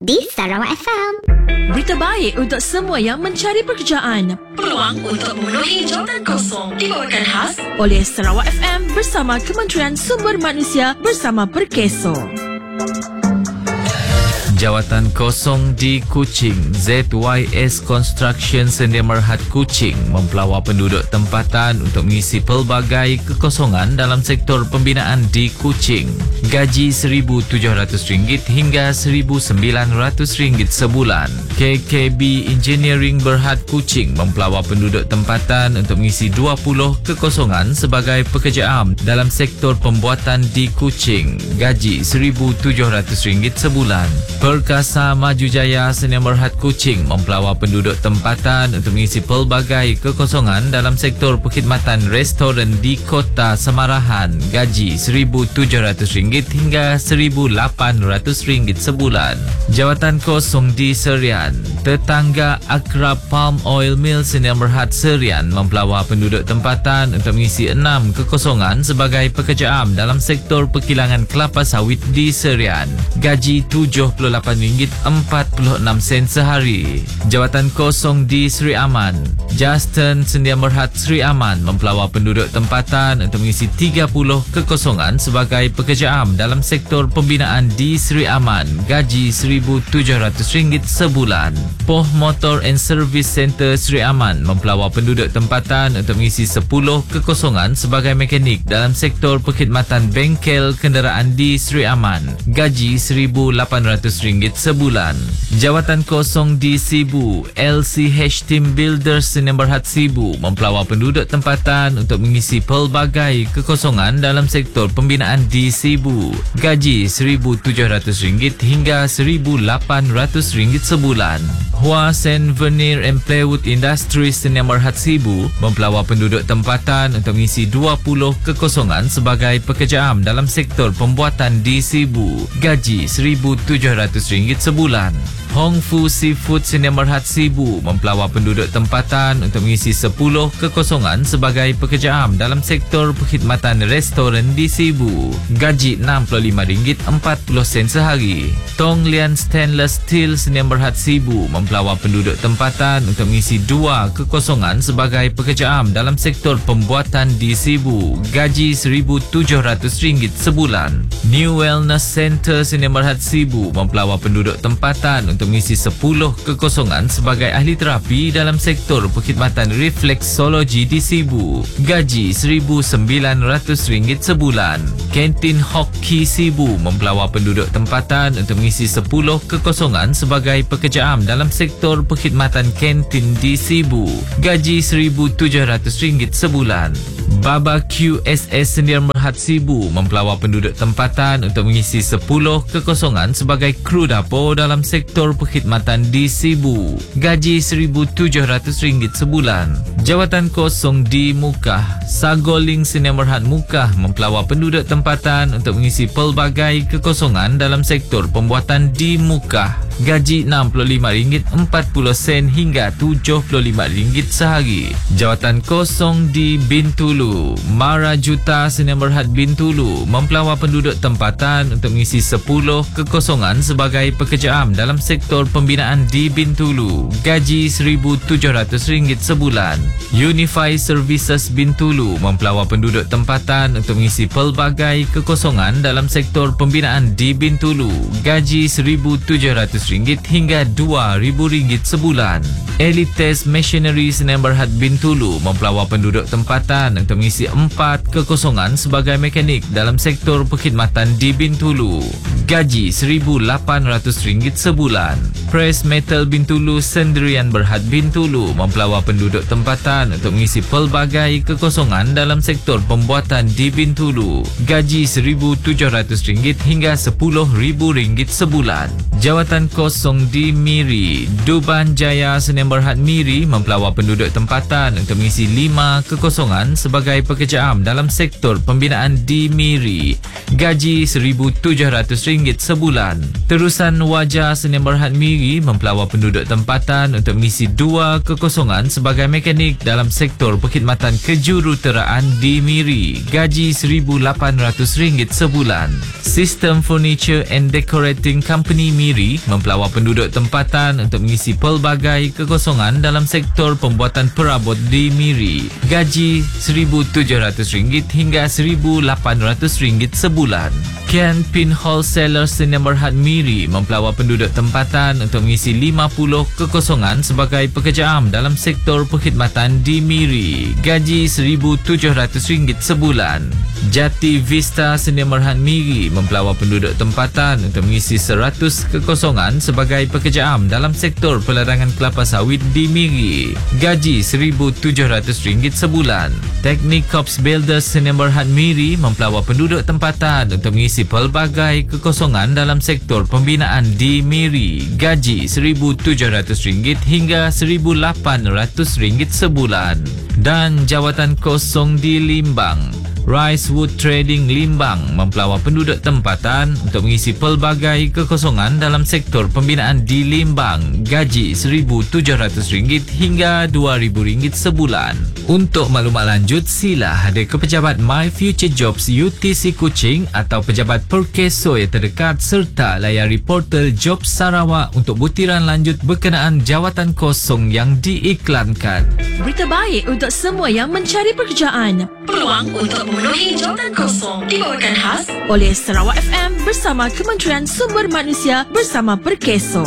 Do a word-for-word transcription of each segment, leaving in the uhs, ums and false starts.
di Sarawak F M. Berita baik untuk semua yang mencari pekerjaan. Peluang untuk memenuhi jawatan kosong dibawakan khas oleh Sarawak F M bersama Kementerian Sumber Manusia bersama Perkeso. Jawatan kosong di Kuching. Z Y S Construction Sedia Merhad Kuching mempelawar penduduk tempatan untuk mengisi pelbagai kekosongan dalam sektor pembinaan di Kuching. Gaji seribu tujuh ratus ringgit hingga seribu sembilan ratus ringgit sebulan. K K B Engineering Berhad Kuching mempelawar penduduk tempatan untuk mengisi dua puluh kekosongan sebagai pekerja am dalam sektor pembuatan di Kuching. Gaji seribu tujuh ratus ringgit sebulan. Perkasa Maju Jaya Sedia Merhad Kuching mempelawar penduduk tempatan untuk mengisi pelbagai kekosongan dalam sektor perkhidmatan restoran di Kota Samarahan. Gaji seribu tujuh ratus ringgit hingga seribu lapan ratus ringgit sebulan. Jawatan kosong di Serian. Tetangga akrab Palm Oil Mill Sedia Merhad Serian mempelawar penduduk tempatan untuk mengisi enam kekosongan sebagai pekerja am dalam sektor perkilangan kelapa sawit di Serian. Gaji tujuh puluh lapan ringgit empat puluh enam sen sehari. Jawatan kosong di Sri Aman. Justin Sedia Merhad Sri Aman mempelawar penduduk tempatan untuk mengisi tiga puluh kekosongan sebagai pekerja am dalam sektor pembinaan di Sri Aman. Gaji seribu tujuh ratus ringgit sebulan. Poh Motor and Service Center Sri Aman mempelawar penduduk tempatan untuk mengisi sepuluh kekosongan sebagai mekanik dalam sektor perkhidmatan bengkel kenderaan di Sri Aman. Gaji seribu lapan ratus ringgit sebulan. Jawatan kosong di Sibu. L C H Team Builders Sedia Merhad Sibu mempelawar penduduk tempatan untuk mengisi pelbagai kekosongan dalam sektor pembinaan di Sibu. Gaji seribu tujuh ratus ringgit hingga seribu lapan ratus ringgit sebulan. Hua Sen Veneer and Plywood Industries Sedia Merhad Sibu mempelawar penduduk tempatan untuk mengisi dua puluh kekosongan sebagai pekerja am dalam sektor pembuatan di Sibu. Gaji seribu tujuh ratus ringgit sebulan. Hong Fu Seafood Sedia Merhad Sibu mempelawar penduduk tempatan untuk mengisi sepuluh kekosongan sebagai pekerja am dalam sektor perkhidmatan restoran di Sibu. Gaji enam puluh lima ringgit empat puluh sen sehari. Tong Lian Stainless Steel Sedia Merhad Sibu mempelawar penduduk tempatan untuk mengisi dua kekosongan sebagai pekerja am dalam sektor pembuatan di Sibu. Gaji seribu tujuh ratus ringgit sebulan. New Wellness Center Sedia Merhad Sibu mempelawar penduduk tempatan untuk mengisi sepuluh kekosongan sebagai ahli terapi dalam sektor perkhidmatan refleksologi di Sibu. Gaji seribu sembilan ratus ringgit sebulan. Kantin Hockey Sibu mempelawar penduduk tempatan untuk mengisi sepuluh kekosongan sebagai pekerja am dalam sektor perkhidmatan kantin di Sibu. Gaji seribu tujuh ratus ringgit sebulan. Baba Q S S Sedia Merhad Sibu mempelawar penduduk tempatan untuk mengisi sepuluh kekosongan sebagai kru dapur dalam sektor perkhidmatan di Sibu. Gaji seribu tujuh ratus ringgit sebulan. Jawatan kosong di Mukah. Sagoling Sedia Merhad Mukah mempelawar penduduk tempatan untuk mengisi pelbagai kekosongan dalam sektor pembuatan di Mukah. Gaji enam puluh lima ringgit empat puluh sen hingga tujuh puluh lima ringgit sehari. Jawatan kosong di Bintulu. Mara Juta Sedia Merhad Bintulu mempelawar penduduk tempatan untuk mengisi sepuluh kekosongan sebagai pekerja am dalam sektor pembinaan di Bintulu. Gaji seribu tujuh ratus ringgit sebulan. Unify Services Bintulu mempelawar penduduk tempatan untuk mengisi pelbagai kekosongan dalam sektor pembinaan di Bintulu. Gaji seribu tujuh ratus ringgit hingga dua ribu ringgit sebulan. Elites Machinery Sedia Merhad Bintulu mempelawar penduduk tempatan untuk mengisi empat kekosongan sebagai mekanik dalam sektor perkhidmatan di Bintulu. Gaji seribu lapan ratus ringgit sebulan. Press Metal Bintulu Sendirian Berhad Bintulu mempelawar penduduk tempatan untuk mengisi pelbagai kekosongan dalam sektor pembuatan di Bintulu. Gaji seribu tujuh ratus ringgit hingga sepuluh ribu ringgit sebulan. Jawatan kosong di Miri. Duban Jaya Sedia Merhad Miri mempelawar penduduk tempatan untuk mengisi lima kekosongan sebagai pekerja am dalam sektor pembinaan di Miri. Gaji seribu tujuh ratus ringgit sebulan. Terusan Wajah Sedia Merhad Miri Miri mempelawar penduduk tempatan untuk mengisi dua kekosongan sebagai mekanik dalam sektor perkhidmatan kejuruteraan di Miri. Gaji seribu lapan ratus ringgit sebulan. Sistem Furniture and Decorating Company Miri mempelawar penduduk tempatan untuk mengisi pelbagai kekosongan dalam sektor pembuatan perabot di Miri. Gaji seribu tujuh ratus ringgit hingga seribu lapan ratus ringgit sebulan. Kian Pin Wholesaler Sdn Bhd Miri mempelawar penduduk tempatan untuk mengisi lima puluh kekosongan sebagai pekerja am dalam sektor perkhidmatan di Miri. Gaji seribu tujuh ratus ringgit sebulan. Jati Vista Sdn Bhd Miri mempelawar penduduk tempatan untuk mengisi seratus kekosongan sebagai pekerja am dalam sektor pelarangan kelapa sawit di Miri. Gaji seribu tujuh ratus ringgit sebulan. Teknik Corps Builders Sdn Bhd Miri mempelawar penduduk tempatan untuk mengisi pelbagai kekosongan dalam sektor pembinaan di Miri. Gaji seribu tujuh ratus ringgit hingga seribu lapan ratus ringgit sebulan. Dan jawatan kosong di Limbang. Rice Wood Trading Limbang mempelawar penduduk tempatan untuk mengisi pelbagai kekosongan dalam sektor pembinaan di Limbang. Gaji seribu tujuh ratus ringgit hingga dua ribu ringgit sebulan. Untuk maklumat lanjut, sila hadir ke pejabat My Future Jobs U T C Kuching atau pejabat Perkeso yang terdekat serta layari portal Jobs Sarawak untuk butiran lanjut berkenaan jawatan kosong yang diiklankan. Berita baik untuk semua yang mencari pekerjaan. Peluang untuk memenuhi jawatan kosong dibawakan khas Oleh Sarawak F M bersama Kementerian Sumber Manusia bersama Perkeso.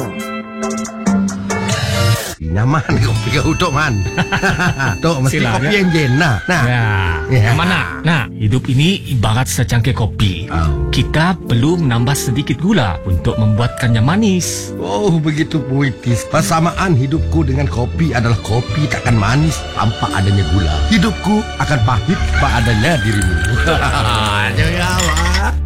Nyaman kopi kau Tok Man. Tok mesti Silap, kopi ya? yang jen nah. Nah. Ya, Ya. mana? Nah, hidup ini ibarat secangkir kopi. Oh. Kita perlu menambah sedikit gula untuk membuatkannya manis. Oh, begitu puitis. Persamaan hidupku dengan kopi adalah kopi takkan manis tanpa adanya gula. Hidupku akan pahit tanpa adanya dirimu. Jangan